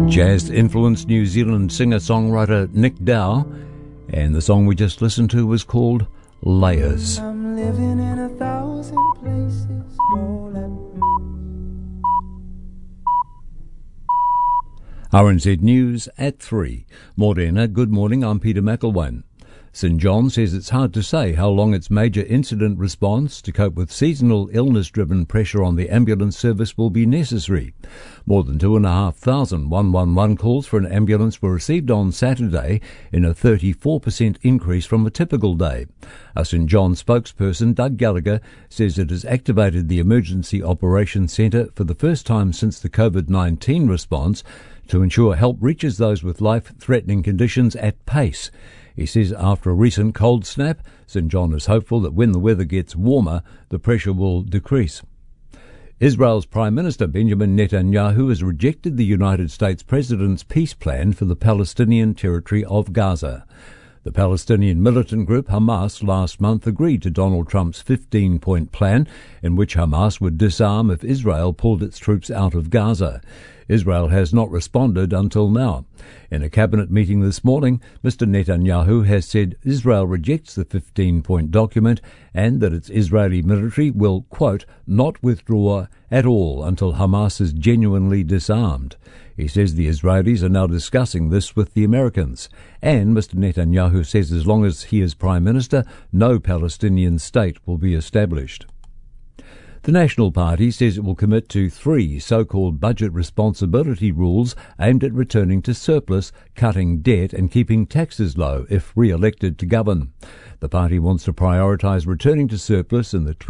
Jazz-influenced New Zealand singer-songwriter Nick Dow, and the song we just listened to was called Layers. I'm living in 1,000 places all at RNZ News at 3. Morena, good morning, I'm Peter McElwain. St John says it's hard to say how long its major incident response to cope with seasonal illness-driven pressure on the ambulance service will be necessary. More than 2,500 111 calls for an ambulance were received on Saturday, in a 34% increase from a typical day. A St John spokesperson, Doug Gallagher, says it has activated the Emergency Operations Centre for the first time since the COVID-19 response to ensure help reaches those with life-threatening conditions at pace. He says after a recent cold snap, St John is hopeful that when the weather gets warmer, the pressure will decrease. Israel's Prime Minister Benjamin Netanyahu has rejected the United States President's peace plan for the Palestinian territory of Gaza. The Palestinian militant group Hamas last month agreed to Donald Trump's 15-point plan in which Hamas would disarm if Israel pulled its troops out of Gaza. Israel has not responded until now. In a cabinet meeting this morning, Mr. Netanyahu has said Israel rejects the 15-point document and that its Israeli military will, quote, not withdraw at all until Hamas is genuinely disarmed. He says the Israelis are now discussing this with the Americans. And Mr. Netanyahu says as long as he is Prime Minister, no Palestinian state will be established. The National Party says it will commit to 3 so-called budget responsibility rules aimed at returning to surplus, cutting debt and keeping taxes low if re-elected to govern. The party wants to prioritise returning to surplus in the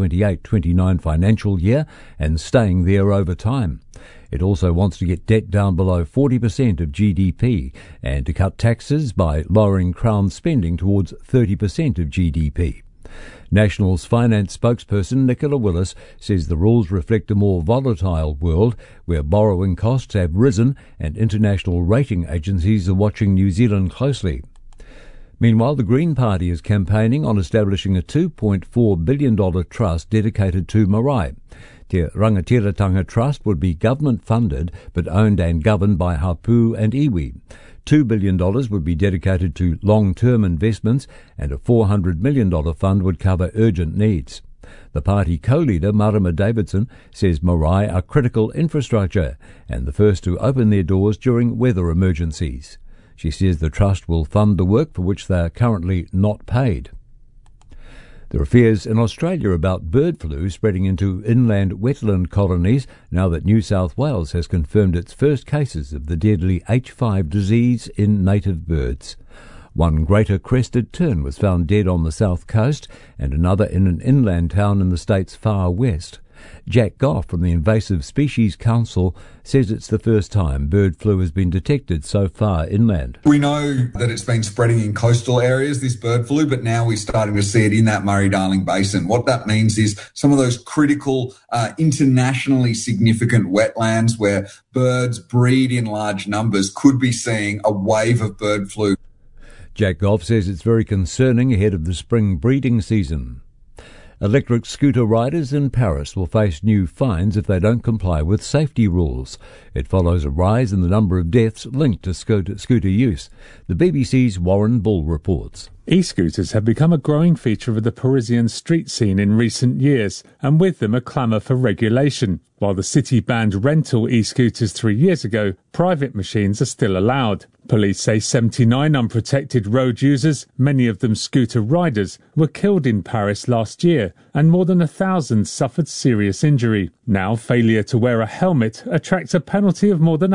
2028-29 financial year and staying there over time. It also wants to get debt down below 40% of GDP and to cut taxes by lowering Crown spending towards 30% of GDP. National's finance spokesperson Nicola Willis says the rules reflect a more volatile world where borrowing costs have risen and international rating agencies are watching New Zealand closely. Meanwhile, the Green Party is campaigning on establishing a $2.4 billion trust dedicated to marae. Te Rangatiratanga Trust would be government-funded but owned and governed by Hapu and Iwi. $2 billion would be dedicated to long-term investments and a $400 million fund would cover urgent needs. The party co-leader, Marama Davidson, says marae are critical infrastructure and the first to open their doors during weather emergencies. She says the trust will fund the work for which they are currently not paid. There are fears in Australia about bird flu spreading into inland wetland colonies now that New South Wales has confirmed its first cases of the deadly H5 disease in native birds. One greater crested tern was found dead on the south coast and another in an inland town in the state's far west. Jack Goff from the Invasive Species Council says it's the first time bird flu has been detected so far inland. We know that it's been spreading in coastal areas, this bird flu, but now we're starting to see it in that Murray-Darling Basin. What that means is some of those critical, internationally significant wetlands where birds breed in large numbers could be seeing a wave of bird flu. Jack Goff says it's very concerning ahead of the spring breeding season. Electric scooter riders in Paris will face new fines if they don't comply with safety rules. It follows a rise in the number of deaths linked to scooter use. The BBC's Warren Bull reports. E-scooters have become a growing feature of the Parisian street scene in recent years, and with them a clamour for regulation. While the city banned rental e-scooters 3 years ago, private machines are still allowed. Police say 79 unprotected road users, many of them scooter riders, were killed in Paris last year, and more than 1,000 suffered serious injury. Now, failure to wear a helmet attracts a penalty of more than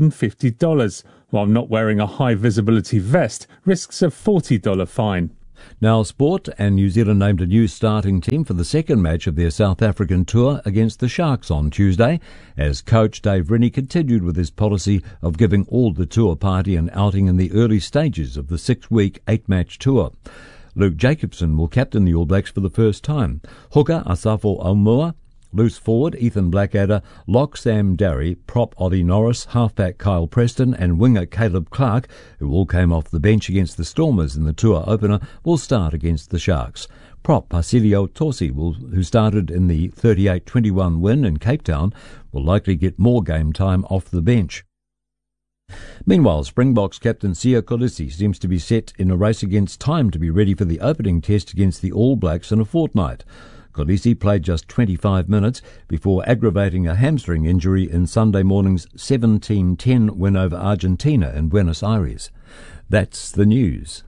$150, while not wearing a high-visibility vest risks a $40 fine. Now sport, and New Zealand named a new starting team for the second match of their South African tour against the Sharks on Tuesday, as coach Dave Rennie continued with his policy of giving all the tour party an outing in the early stages of the 6-week 8-match tour. Luke Jacobson will captain the All Blacks for the first time. Hooker Asafo Aumua, loose forward Ethan Blackadder, lock Sam Darry, prop Ollie Norris, halfback Kyle Preston and winger Caleb Clark, who all came off the bench against the Stormers in the tour opener, will start against the Sharks. Prop Pasilio Tosi, who started in the 38-21 win in Cape Town, will likely get more game time off the bench. Meanwhile, Springboks captain Siya Kolisi seems to be set in a race against time to be ready for the opening test against the All Blacks in a fortnight. Kolisi played just 25 minutes before aggravating a hamstring injury in Sunday morning's 17-10 win over Argentina in Buenos Aires. That's the news.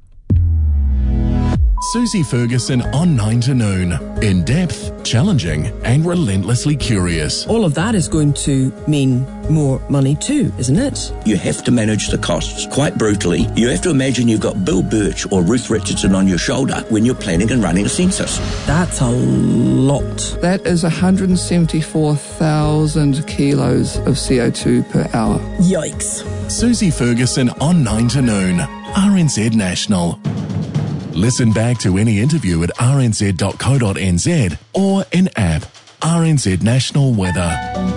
Susie Ferguson on 9 to noon. In depth, challenging and relentlessly curious. All of that is going to mean more money too, isn't it? You have to manage the costs quite brutally. You have to imagine you've got Bill Birch or Ruth Richardson on your shoulder when you're planning and running a census. That's a lot. That is 174,000 kilos of CO2 per hour. Yikes. Susie Ferguson on 9 to noon. RNZ National. Listen back to any interview at rnz.co.nz or in app. RNZ National Weather.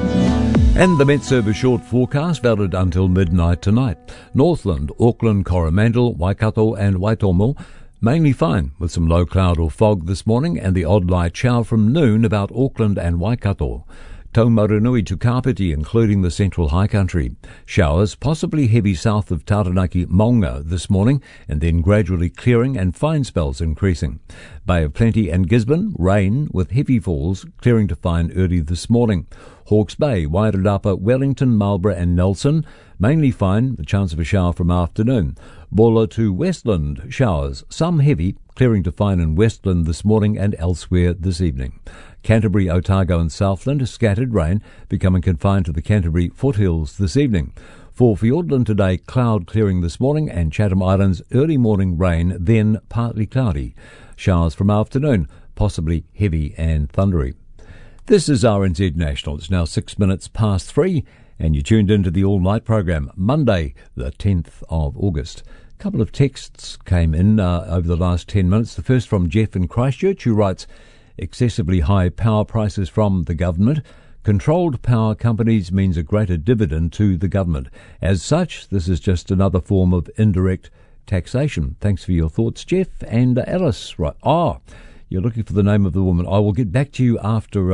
And the Met Service short forecast valid until midnight tonight. Northland, Auckland, Coromandel, Waikato and Waitomo mainly fine with some low cloud or fog this morning and the odd light shower from noon about Auckland and Waikato. Taumarunui to Kapiti, including the central high country. Showers, possibly heavy south of Taranaki Maunga this morning, and then gradually clearing and fine spells increasing. Bay of Plenty and Gisborne, rain with heavy falls, clearing to fine early this morning. Hawke's Bay, Wairarapa, Wellington, Marlborough and Nelson, mainly fine, the chance of a shower from afternoon. Bulla to Westland, showers, some heavy, clearing to fine in Westland this morning and elsewhere this evening. Canterbury, Otago and Southland, scattered rain, becoming confined to the Canterbury foothills this evening. For Fiordland today, cloud clearing this morning and Chatham Islands, early morning rain, then partly cloudy. Showers from afternoon, possibly heavy and thundery. This is RNZ National. It's now 6 minutes past 3 and you're tuned into the all-night program, Monday, the 10th of August. A couple of texts came in over the last 10 minutes. The first from Jeff in Christchurch, who writes, excessively high power prices from the government. Controlled power companies means a greater dividend to the government. As such, this is just another form of indirect taxation. Thanks for your thoughts, Jeff. And Alice, right. You're looking for the name of the woman. I will get back to you after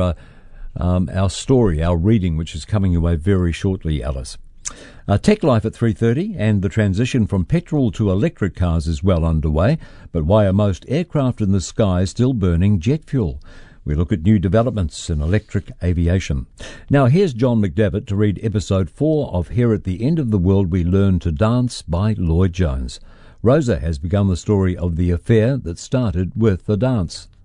our story, our reading, which is coming your way very shortly, Alice. Tech Life at 3:30, and the transition from petrol to electric cars is well underway, but why are most aircraft in the sky still burning jet fuel? We look at new developments in electric aviation. Now here's John McDevitt to read episode 4 of Here at the End of the World We Learn to Dance by Lloyd Jones. Rosa has begun the story of the affair that started with the dance.